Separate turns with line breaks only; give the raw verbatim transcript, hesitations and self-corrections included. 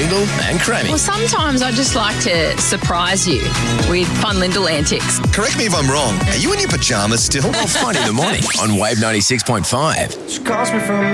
Lyndall and Crammy.
Well, sometimes I just like to surprise you with fun Lyndall antics.
Correct me if I'm wrong. Are you in your pyjamas still? Oh, fun in the morning on Wave ninety-six point five.
She calls me from